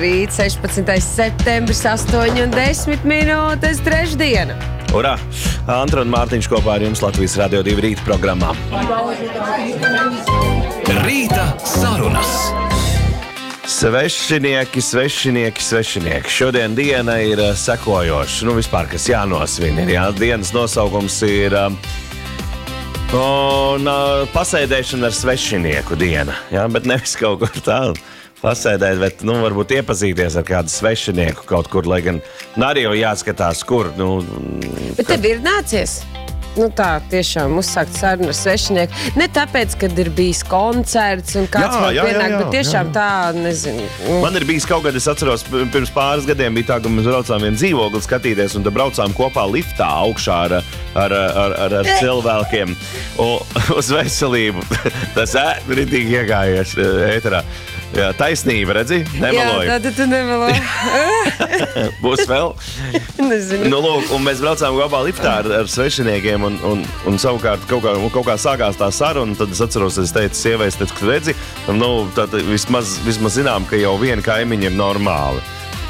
Rīt 16. septembris, 8:10 minūtes, trešdiena. Urā! Antra un Mārtiņš kopā ar jums Latvijas Radio 2 rīta programmā. Rīta sarunas. Svešinieki. Šodien diena ir sekojoša. Vispār, kas jānosvin ir, jā. Dienas nosaukums ir pasēdēšana ar svešinieku diena. Jā, bet nevis kaut kur tālu. Pasēdēt, bet, varbūt iepazīties ar kādu svešinieku kaut kur, lai gan arī jau jāskatās, kur. Bet tev ir nācies? Tā tiešām uzsākt sarunu ar svešinieku. Ne tāpēc, kad ir bijis koncerts un kāds vēl pienāk, bet tiešām tā, nezinu. Man ir bijis kaut kad, es atceros, pirms pāris gadiem bija tā, ka mēs braucām vienu dzīvokli skatīties un tad braucām kopā liftā augšā ar cilvēkiem uz veselību. Tas ritīgi iegājies ēterā. Jā, taisnība, redzi? Nemeloju. Jā, tad tu nemeloji. Būs vēl? Nezinu. Lūk, un mēs braucām kopā liftā ar svešiniekiem un savukārt kaut kā sākās tā saruna, tad es atceros, es teicu sievais, ka redzi, tad vismaz zinām, ka jau viena kaimiņa ir normāli.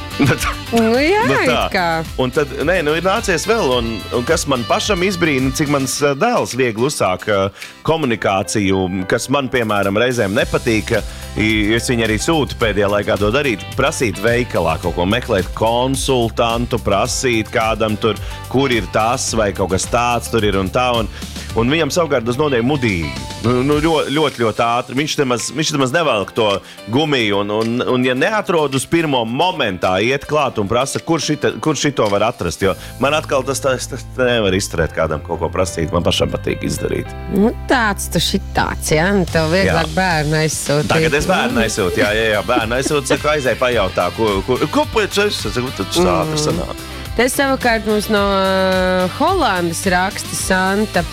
Jā, it kā. Un tad, ir nācies vēl, un kas man pašam izbrīna, cik mans dēls viegli uzsāk komunikāciju, kas man, piemēram, reizēm nepatīk, es viņu arī sūtu pēdējā laikā to darīt, prasīt veikalā kaut ko, meklēt konsultantu, prasīt kādam tur, kur ir tas vai kaut kas tāds tur ir un tā, un viņam savukārt tas notiek mudīgi, ļoti ātri. Viņš nemaz nevelk to gumiju, un ja neatrod uz pirmo momentā, iet klāt un prasa, kur šito var atrast, jo man atkal tas nevar izturēt kādam kaut ko prasīt, man pašam patīk izdarīt. Tāds tu šitāds, jā? Tev vieglāk bērnu aizsūtīt. Tagad es bērnu aizsūtu, jā, bērnu aizsūtu, saku, aizēj pajautā, ko pēc es, saku, tad ātri sanāk. Te savukārt mums no Holandas raksta Santa.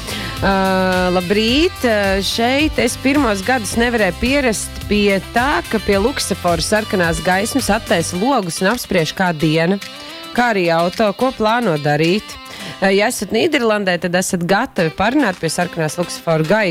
Labrīt, šeit es pirmos gadus nevarēju pierast pie tā, ka pie luksusafora sarkanās gaismas attaisa logus un apspriež kā diena, kā arī auto, ko plāno darīt. Ja esat Nīderlandē, tad esat gatavi parunāt pie sarkanās luksusafora gaismas.